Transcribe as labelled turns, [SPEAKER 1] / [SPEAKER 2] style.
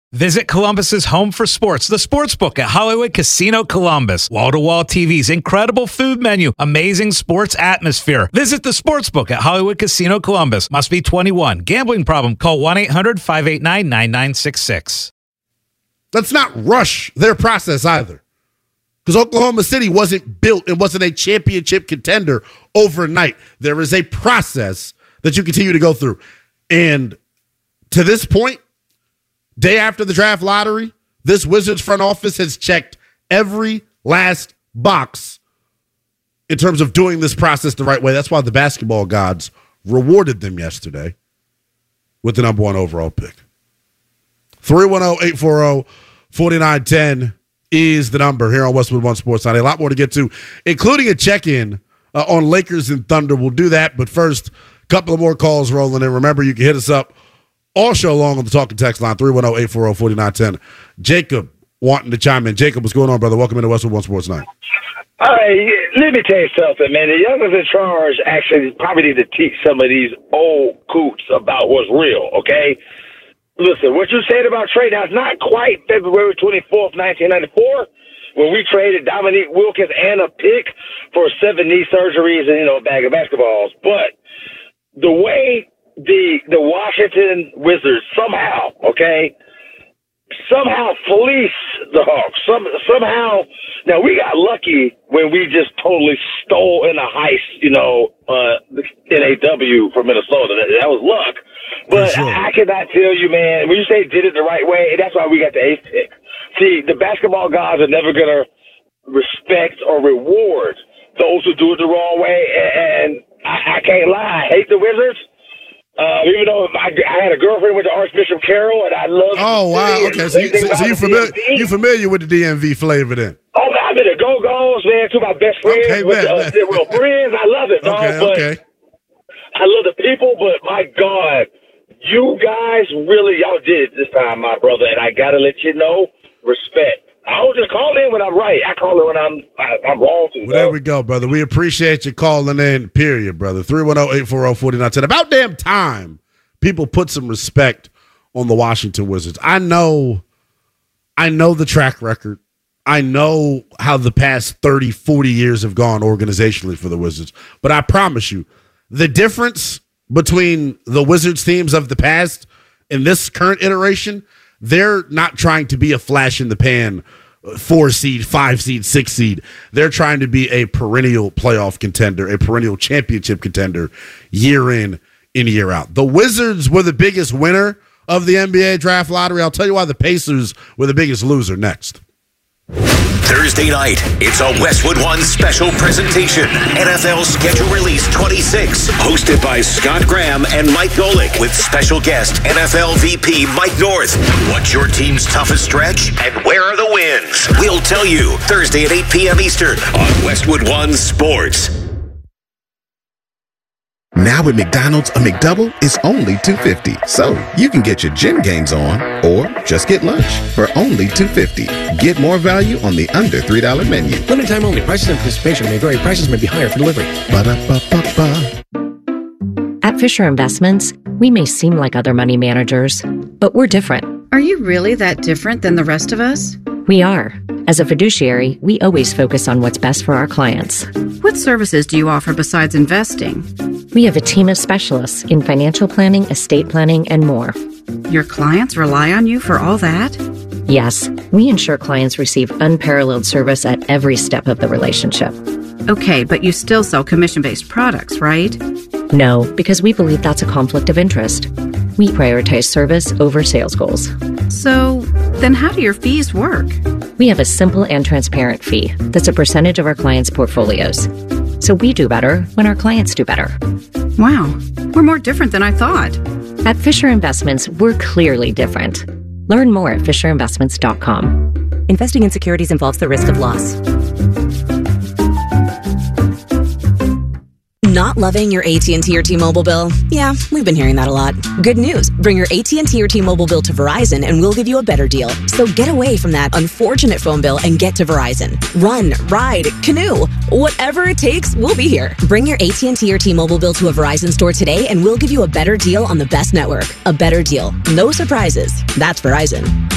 [SPEAKER 1] Visit Columbus's home for sports, the Sportsbook at Hollywood Casino Columbus. Wall-to-wall TVs, incredible food menu, amazing sports atmosphere. Visit the Sportsbook at Hollywood Casino Columbus. Must be 21. Gambling problem? Call 1-800-589-9966.
[SPEAKER 2] Let's not rush their process either. Because Oklahoma City wasn't built and wasn't a championship contender overnight. There is a process that you continue to go through. And to this point, day after the draft lottery, this Wizards front office has checked every last box in terms of doing this process the right way. That's why the basketball gods rewarded them yesterday with the number one overall pick. 310-840-4910 is the number here on Westwood One Sports Night. A lot more to get to, including a check-in on Lakers and Thunder. We'll do that, but first, a couple of more calls rolling in. Remember, you can hit us up all show long on the talking text line, 310-840-4910. Jacob wanting to chime in. Jacob, what's going on, brother? Welcome into Westwood One Sports Night.
[SPEAKER 3] Let me tell you something, man. The youngers in charge actually probably need to teach some of these old coots about what's real, okay? Listen, what you said about trade, now it's not quite February 24th, 1994, when we traded Dominique Wilkins and a pick for 7 knee surgeries and, a bag of basketballs. But the way the Washington Wizards somehow fleece the Hawks. Somehow, now we got lucky when we just totally stole in a heist, NAW from Minnesota. That was luck. But sure. I cannot tell you, man, when you say did it the right way, that's why we got the 8th pick. See, the basketball guys are never going to respect or reward those who do it the wrong way. And I can't lie. I hate the Wizards. Even though I had a girlfriend with the Archbishop Carroll, and I love. Oh wow! Okay, so
[SPEAKER 2] you familiar with the DMV flavor then?
[SPEAKER 3] Oh, I've been to Go-Go's, man. Two of my best friends.
[SPEAKER 2] Okay,
[SPEAKER 3] they're real friends. I love it, dog.
[SPEAKER 2] Okay.
[SPEAKER 3] I love the people, but my God, you guys y'all did it this time, my brother. And I gotta let you know, respect. I don't just call in when I'm right. I call in when I'm wrong too.
[SPEAKER 2] Well, there we go, brother. We appreciate you calling in, period, brother. 310-840-4910. About damn time people put some respect on the Washington Wizards. I know the track record. I know how the past 30, 40 years have gone organizationally for the Wizards. But I promise you, the difference between the Wizards teams of the past and this current iteration, they're not trying to be a flash in the pan 4 seed, 5 seed, 6 seed. They're trying to be a perennial playoff contender, a perennial championship contender year in and year out. The Wizards were the biggest winner of the NBA draft lottery. I'll tell you why the Pacers were the biggest loser next.
[SPEAKER 4] Thursday night, it's a Westwood One special presentation. NFL Schedule Release 26, hosted by Scott Graham and Mike Golick, with special guest NFL VP Mike North. What's your team's toughest stretch, and where are the wins? We'll tell you Thursday at 8 p.m. Eastern on Westwood One Sports.
[SPEAKER 5] Now at McDonald's, a McDouble is only $2.50. So you can get your gym games on or just get lunch for only $2.50. Get more value on the under $3 menu.
[SPEAKER 6] Limited time only. Prices and participation may vary. Prices may be higher for delivery.
[SPEAKER 5] Ba-da-ba-ba-ba.
[SPEAKER 7] At Fisher Investments, we may seem like other money managers, but we're different.
[SPEAKER 8] Are you really that different than the rest of us?
[SPEAKER 7] We are. As a fiduciary, we always focus on what's best for our clients.
[SPEAKER 8] What services do you offer besides investing?
[SPEAKER 7] We have a team of specialists in financial planning, estate planning, and more.
[SPEAKER 8] Your clients rely on you for all that?
[SPEAKER 7] Yes, we ensure clients receive unparalleled service at every step of the relationship.
[SPEAKER 8] Okay, but you still sell commission-based products, right?
[SPEAKER 7] No, because we believe that's a conflict of interest. We prioritize service over sales goals.
[SPEAKER 8] So, then how do your fees work?
[SPEAKER 7] We have a simple and transparent fee that's a percentage of our clients' portfolios. So we do better when our clients do better.
[SPEAKER 8] Wow, we're more different than I thought.
[SPEAKER 7] At Fisher Investments, we're clearly different. Learn more at FisherInvestments.com.
[SPEAKER 9] Investing in securities involves the risk of loss. Not loving your AT&T or T-Mobile bill? Yeah, we've been hearing that a lot. Good news. Bring your AT&T or T-Mobile bill to Verizon and we'll give you a better deal. So get away from that unfortunate phone bill and get to Verizon. Run, ride, canoe, whatever it takes, we'll be here. Bring your AT&T or T-Mobile bill to a Verizon store today and we'll give you a better deal on the best network. A better deal. No surprises. That's Verizon.